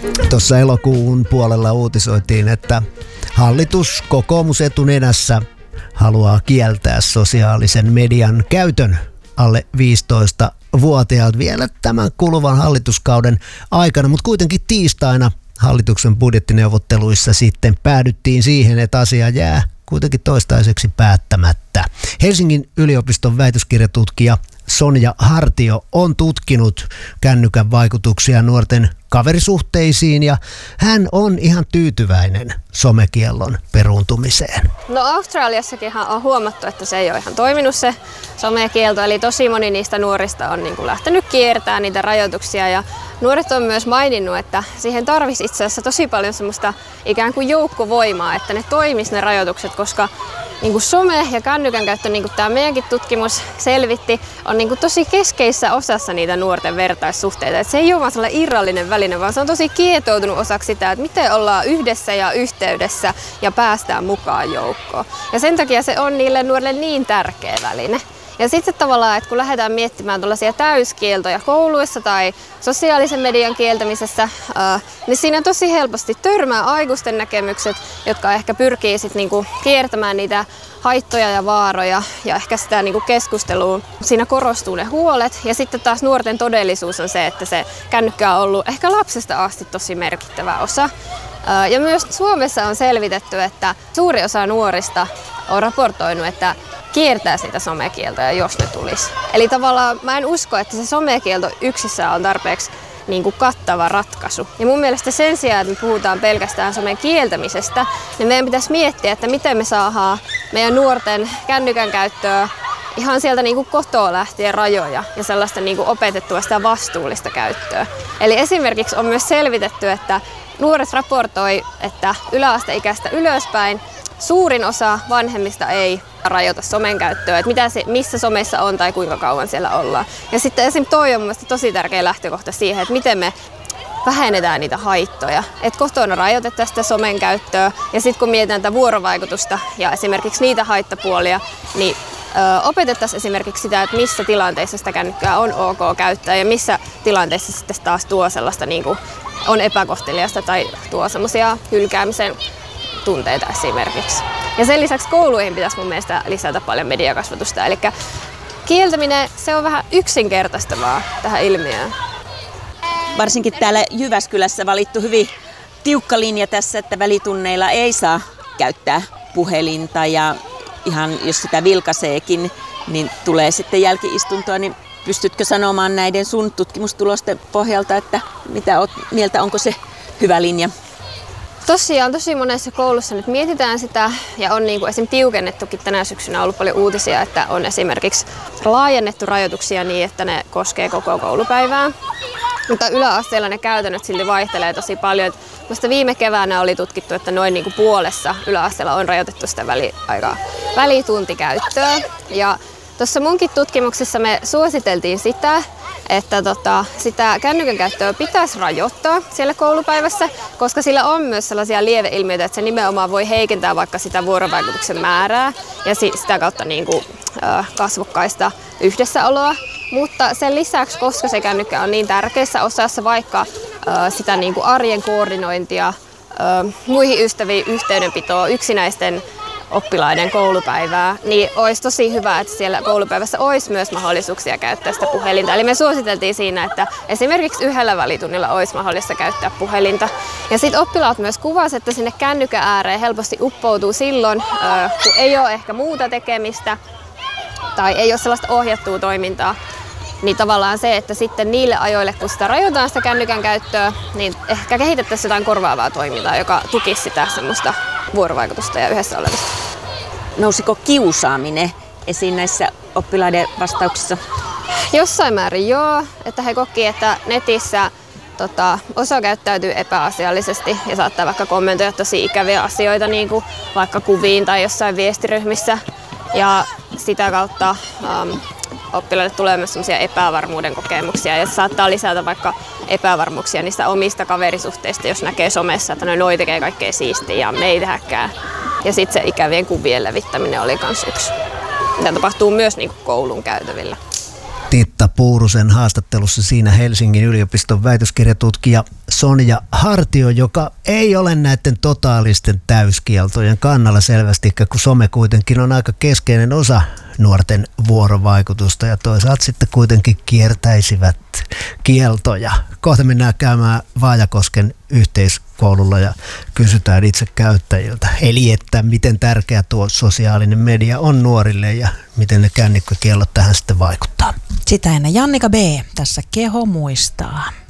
Tuossa elokuun puolella uutisoitiin, että hallitus kokoomus etunenässä haluaa kieltää sosiaalisen median käytön alle 15-vuotiaat vielä tämän kuluvan hallituskauden aikana, mutta kuitenkin tiistaina hallituksen budjettineuvotteluissa sitten päädyttiin siihen, että asia jää kuitenkin toistaiseksi päättämättä. Helsingin yliopiston väitöskirjatutkija Sonja Hartio on tutkinut kännykän vaikutuksia nuorten kaverisuhteisiin ja hän on ihan tyytyväinen somekiellon peruuntumiseen. No Australiassakinhan on huomattu, että se ei ole ihan toiminut se somekielto, eli tosi moni niistä nuorista on lähtenyt kiertämään niitä rajoituksia ja nuoret on myös maininnut, että siihen tarvisi itse asiassa tosi paljon semmoista ikään kuin joukkovoimaa, että ne toimis ne rajoitukset, koska some ja kännykän käyttö, niin kuin tämä meidänkin tutkimus selvitti, on tosi keskeisessä osassa niitä nuorten vertaissuhteita. Et se ei ole vaan sellainen irrallinen väline, vaan se on tosi kietoutunut osaksi sitä, että miten ollaan yhdessä ja yhteydessä ja päästään mukaan joukkoon. Ja sen takia se on niille nuorille niin tärkeä väline. Ja sitten tavallaan, että kun lähdetään miettimään tuollaisia täyskieltoja kouluissa tai sosiaalisen median kieltämisessä, niin siinä tosi helposti törmää aikuisten näkemykset, jotka ehkä pyrkii sitten kiertämään niitä haittoja ja vaaroja ja ehkä sitä keskustelua. Siinä korostuu ne huolet ja sitten taas nuorten todellisuus on se, että se kännykkä on ollut ehkä lapsesta asti tosi merkittävä osa. Ja myös Suomessa on selvitetty, että suuri osa nuorista on raportoinut, että kiertää sitä somekieltoa, jos ne tulisi. Eli tavallaan mä en usko, että se somekielto yksissään on tarpeeksi kattava ratkaisu. Ja mun mielestä sen sijaan, että me puhutaan pelkästään somen kieltämisestä, niin meidän pitäisi miettiä, että miten me saadaan meidän nuorten kännykän käyttöä ihan sieltä kotoa lähtien rajoja ja sellaista opetettua sitä vastuullista käyttöä. Eli esimerkiksi on myös selvitetty, että nuoret raportoi, että yläasteikäistä ylöspäin suurin osa vanhemmista ei rajoita somen käyttöä, että missä somessa on tai kuinka kauan siellä ollaan. Ja sitten esimerkiksi toi on mielestäni tosi tärkeä lähtökohta siihen, että miten me vähennetään niitä haittoja. Että kotona rajoitetaan sitä somen käyttöä ja sitten kun mietitään tätä vuorovaikutusta ja esimerkiksi niitä haittapuolia, niin opetettaisiin esimerkiksi sitä, että missä tilanteissa sitä kännykkää on ok käyttää ja missä tilanteissa sitten taas tuo sellaista on epäkohteliasta tai tuo semmoisia hylkäämisen tunteita esimerkiksi. Ja sen lisäksi kouluihin pitäisi mun mielestä lisätä paljon mediakasvatusta. Eli kieltäminen, se on vähän yksinkertaistavaa tähän ilmiöön. Varsinkin täällä Jyväskylässä valittu hyvin tiukka linja tässä, että välitunneilla ei saa käyttää puhelinta ja ihan jos sitä vilkaiseekin, niin tulee sitten jälki-istuntoa, niin pystytkö sanomaan näiden sun tutkimustulosten pohjalta, että mitä oot mieltä, onko se hyvä linja? Tosiaan tosi monessa koulussa nyt mietitään sitä ja on esimerkiksi tiukennettukin tänä syksynä ollut paljon uutisia, että on esimerkiksi laajennettu rajoituksia niin, että ne koskee koko koulupäivää. Mutta yläasteella ne käytännöt silti vaihtelee tosi paljon. Musta viime keväänä oli tutkittu, että noin puolessa yläasteella on rajoitettu sitä välituntikäyttöä. Ja tuossa munkin tutkimuksessa me suositeltiin sitä, että sitä kännykän käyttöä pitäisi rajoittaa siellä koulupäivässä, koska sillä on myös sellaisia lieveilmiöitä, että se nimenomaan voi heikentää vaikka sitä vuorovaikutuksen määrää ja sitä kautta kasvokkaista yhdessäoloa. Mutta sen lisäksi, koska se kännykkä on niin tärkeässä osassa vaikka sitä arjen koordinointia, muihin ystäviin yhteydenpitoa, yksinäisten oppilaiden koulupäivää, niin olisi tosi hyvä, että siellä koulupäivässä olisi myös mahdollisuuksia käyttää sitä puhelinta. Eli me suositeltiin siinä, että esimerkiksi yhdellä välitunnilla olisi mahdollista käyttää puhelinta. Ja sitten oppilaat myös kuvasivat, että sinne kännykän ääreen helposti uppoutuu silloin, kun ei ole ehkä muuta tekemistä tai ei ole sellaista ohjattua toimintaa. Niin tavallaan se, että sitten niille ajoille, kun sitä rajoitetaan sitä kännykän käyttöä, niin ehkä kehitettäisiin jotain korvaavaa toimintaa, joka tukisi sitä semmoista vuorovaikutusta ja yhdessä olemista. Nousiko kiusaaminen esiin näissä oppilaiden vastauksissa? Jossain määrin joo, että he koki, että netissä osa käyttäytyy epäasiallisesti ja saattaa vaikka kommentoida tosi ikäviä asioita, niin kuin vaikka kuviin tai jossain viestiryhmissä. Ja sitä kautta oppilaille tulee myös sellaisia epävarmuuden kokemuksia ja se saattaa lisätä vaikka epävarmuuksia niistä omista kaverisuhteista, jos näkee somessa, että noi tekee kaikkea siistiä ja me ei tehdäkään. Ja sitten se ikävien kuvien levittäminen oli myös yksi. Mitä tapahtuu myös koulun käytävillä. Titta Puurusen haastattelussa siinä Helsingin yliopiston väitöskirjatutkija Sonja Hartio, joka ei ole näiden totaalisten täyskieltojen kannalla selvästi, kun some kuitenkin on aika keskeinen osa nuorten vuorovaikutusta ja toisaalta sitten kuitenkin kiertäisivät kieltoja. Kohta mennään käymään Vaajakosken yhteiskoululla ja kysytään itse käyttäjiltä. Eli että miten tärkeä tuo sosiaalinen media on nuorille ja miten ne kännykkäkiellot tähän sitten vaikuttaa. Sitä ennen Jannika B. tässä Keho muistaa.